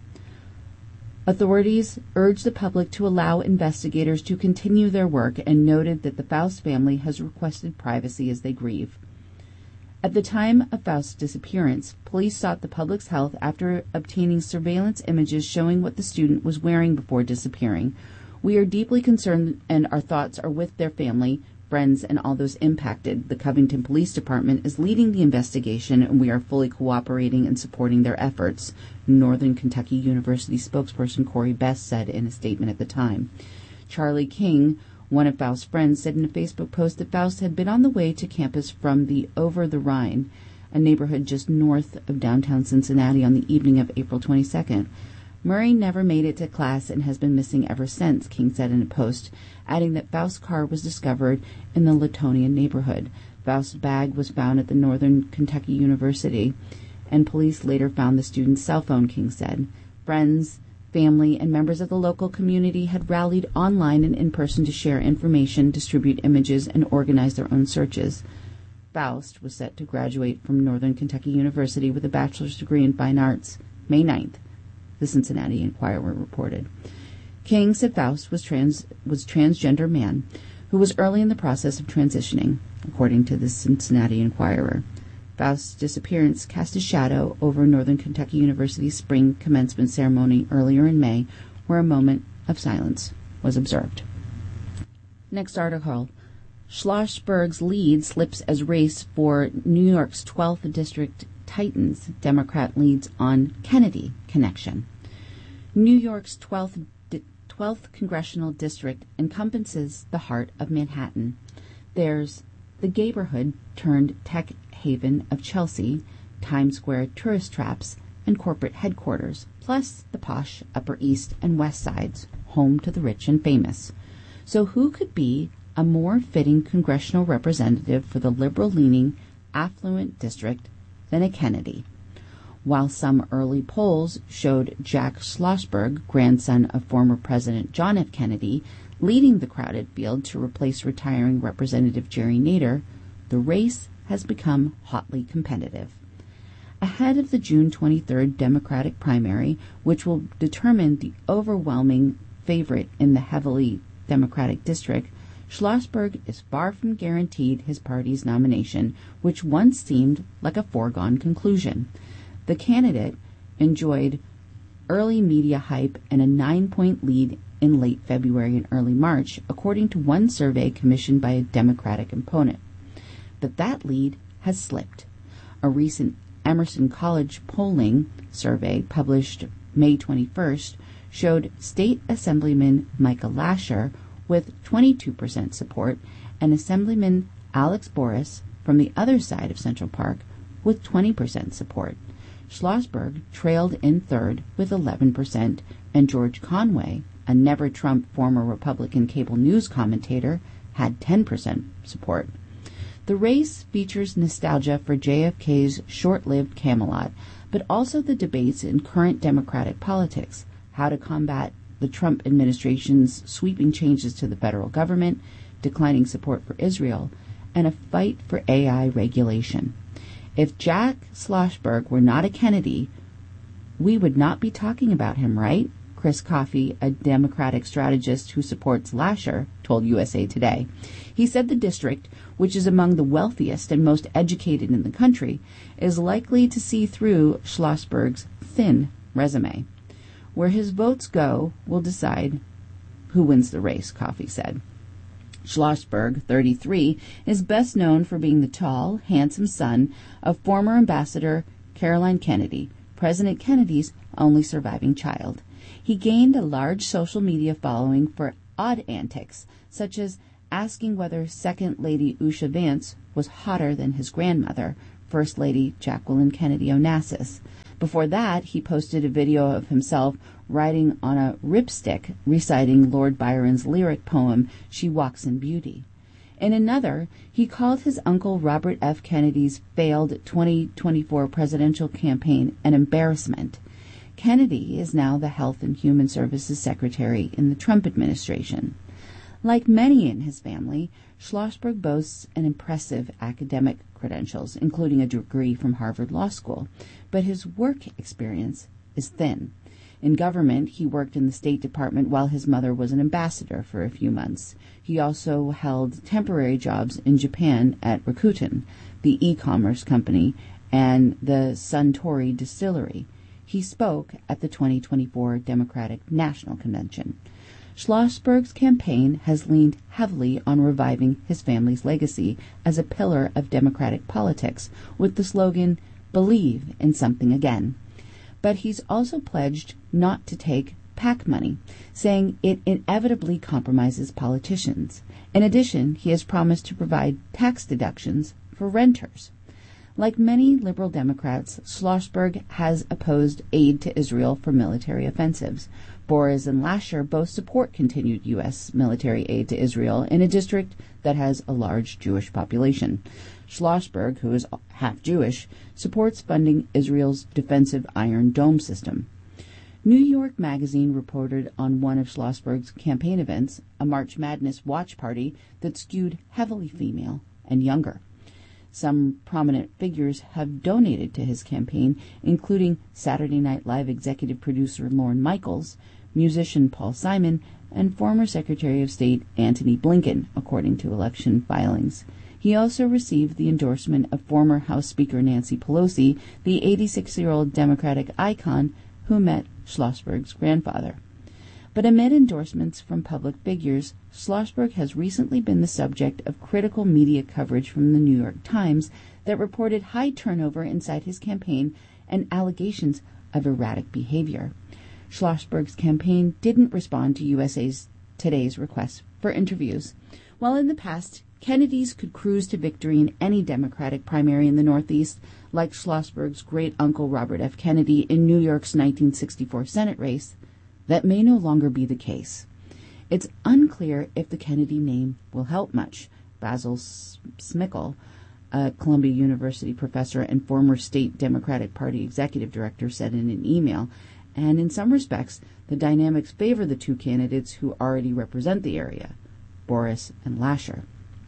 Authorities urged the public to allow investigators to continue their work and noted that the Faust family has requested privacy as they grieve. At the time of Faust's disappearance, police sought the public's help after obtaining surveillance images showing what the student was wearing before disappearing. We are deeply concerned and our thoughts are with their family, friends, and all those impacted. The Covington Police Department is leading the investigation, and we are fully cooperating and supporting their efforts, Northern Kentucky University spokesperson Corey Best said in a statement at the time. Charlie King, one of Faust's friends, said in a Facebook post that Faust had been on the way to campus from the Over the Rhine, a neighborhood just north of downtown Cincinnati, on the evening of April twenty-second. Murray never made it to class and has been missing ever since, King said in a post, adding that Faust's car was discovered in the Latonian neighborhood. Faust's bag was found at the Northern Kentucky University, and police later found the student's cell phone, King said. Friends, family, and members of the local community had rallied online and in person to share information, distribute images, and organize their own searches. Faust was set to graduate from Northern Kentucky University with a bachelor's degree in fine arts May ninth. The Cincinnati Enquirer reported. King said Faust was trans was transgender man who was early in the process of transitioning, according to the Cincinnati Enquirer. Faust's disappearance cast a shadow over Northern Kentucky University's spring commencement ceremony earlier in May, where a moment of silence was observed. Next article. Schlossberg's lead slips as race for New York's twelfth District tightens. Democrat leads on Kennedy connection. New York's twelfth, twelfth Congressional District encompasses the heart of Manhattan. There's the neighborhood turned tech haven of Chelsea, Times Square tourist traps, and corporate headquarters, plus the posh Upper East and West Sides, home to the rich and famous. So who could be a more fitting congressional representative for the liberal-leaning, affluent district than a Kennedy? While some early polls showed Jack Schlossberg, grandson of former President John F. Kennedy, leading the crowded field to replace retiring Representative Jerry Nader, the race has become hotly competitive. Ahead of the June twenty-third Democratic primary, which will determine the overwhelming favorite in the heavily Democratic district, Schlossberg is far from guaranteed his party's nomination, which once seemed like a foregone conclusion. The candidate enjoyed early media hype and a nine-point lead in late February and early March, according to one survey commissioned by a Democratic opponent. But that lead has slipped. A recent Emerson College polling survey published May twenty-first showed State Assemblyman Michael Lasher with twenty-two percent support and Assemblyman Alex Boris from the other side of Central Park with twenty percent support. Schlossberg trailed in third with eleven percent, and George Conway, a never-Trump former Republican cable news commentator, had ten percent support. The race features nostalgia for J F K's short-lived Camelot, but also the debates in current Democratic politics, how to combat the Trump administration's sweeping changes to the federal government, declining support for Israel, and a fight for A I regulation. If Jack Schlossberg were not a Kennedy, we would not be talking about him, right? Chris Coffey, a Democratic strategist who supports Lasher, told U S A Today. He said the district, which is among the wealthiest and most educated in the country, is likely to see through Schlossberg's thin resume. Where his votes go will decide who wins the race, Coffey said. Schlossberg, thirty-three, is best known for being the tall, handsome son of former Ambassador Caroline Kennedy, President Kennedy's only surviving child. He gained a large social media following for odd antics, such as asking whether Second Lady Usha Vance was hotter than his grandmother, First Lady Jacqueline Kennedy Onassis. Before that, he posted a video of himself riding on a ripstick reciting Lord Byron's lyric poem, She Walks in Beauty. In another, he called his uncle Robert F. Kennedy's failed twenty twenty-four presidential campaign an embarrassment. Kennedy is now the Health and Human Services Secretary in the Trump administration. Like many in his family, Schlossberg boasts an impressive academic credentials, including a degree from Harvard Law School, but his work experience is thin. In government, he worked in the State Department while his mother was an ambassador for a few months. He also held temporary jobs in Japan at Rakuten, the e-commerce company, and the Suntory distillery. He spoke at the twenty twenty-four Democratic National Convention. Schlossberg's campaign has leaned heavily on reviving his family's legacy as a pillar of Democratic politics with the slogan, "Believe in something again." But he's also pledged not to take PAC money, saying it inevitably compromises politicians. In addition, he has promised to provide tax deductions for renters. Like many liberal Democrats, Schlossberg has opposed aid to Israel for military offensives. Boris and Lasher both support continued U S military aid to Israel in a district that has a large Jewish population. Schlossberg, who is half Jewish, supports funding Israel's defensive Iron Dome system. New York Magazine reported on one of Schlossberg's campaign events, a March Madness watch party that skewed heavily female and younger. Some prominent figures have donated to his campaign, including Saturday Night Live executive producer Lorne Michaels, musician Paul Simon, and former Secretary of State Antony Blinken, according to election filings. He also received the endorsement of former House Speaker Nancy Pelosi, the eighty-six-year-old Democratic icon who met Schlossberg's grandfather. But amid endorsements from public figures, Schlossberg has recently been the subject of critical media coverage from the New York Times that reported high turnover inside his campaign and allegations of erratic behavior. Schlossberg's campaign didn't respond to U S A Today's request for interviews. While in the past, Kennedys could cruise to victory in any Democratic primary in the Northeast, like Schlossberg's great-uncle Robert F. Kennedy in New York's nineteen sixty-four Senate race, that may no longer be the case. It's unclear if the Kennedy name will help much, Basil Smikle, a Columbia University professor and former state Democratic Party executive director, said in an email, and in some respects, the dynamics favor the two candidates who already represent the area, Boris and Lasher.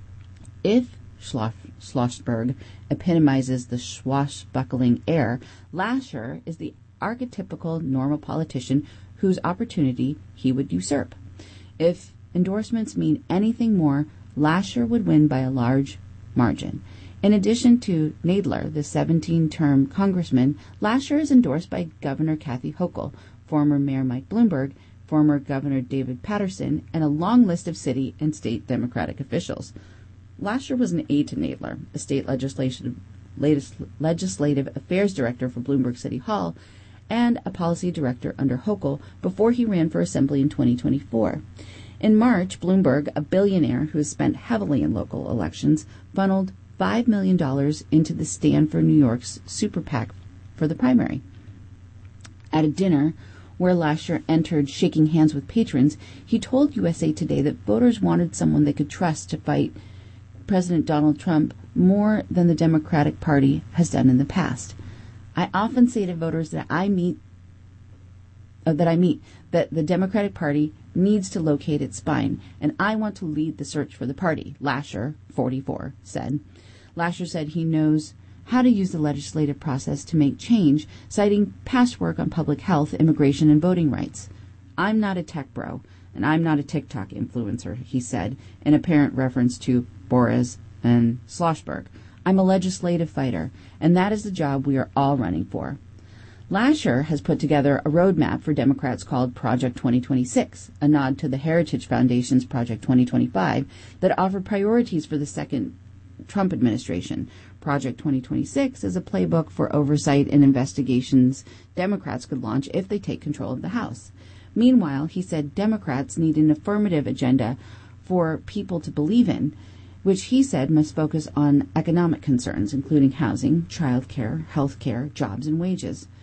If Schlossberg epitomizes the swashbuckling heir, Lasher is the archetypical normal politician whose opportunity he would usurp. If endorsements mean anything more, Lasher would win by a large margin. In addition to Nadler, the seventeen-term congressman, Lasher is endorsed by Governor Kathy Hochul, former Mayor Mike Bloomberg, former Governor David Paterson, and a long list of city and state Democratic officials. Lasher was an aide to Nadler, a state legislative, latest legislative affairs director for Bloomberg City Hall, and a policy director under Hochul before he ran for assembly in twenty twenty-four. In March, Bloomberg, a billionaire who has spent heavily in local elections, funneled five million dollars into the Stand for New York's super PAC for the primary. At a dinner where Lasher entered shaking hands with patrons, he told U S A Today that voters wanted someone they could trust to fight President Donald Trump more than the Democratic Party has done in the past. I often say to voters that I meet uh, that I meet that the Democratic Party needs to locate its spine, and I want to lead the search for the party, Lasher, forty-four, said. Lasher said he knows how to use the legislative process to make change, citing past work on public health, immigration, and voting rights. I'm not a tech bro, and I'm not a TikTok influencer, he said, in apparent reference to Boris and Schlossberg. I'm a legislative fighter, and that is the job we are all running for. Lasher has put together a roadmap for Democrats called Project twenty twenty-six, a nod to the Heritage Foundation's Project twenty twenty-five that offered priorities for the second Trump administration. Project twenty twenty-six is a playbook for oversight and investigations Democrats could launch if they take control of the House. Meanwhile, he said Democrats need an affirmative agenda for people to believe in, which he said must focus on economic concerns, including housing, child care, health care, jobs, and wages.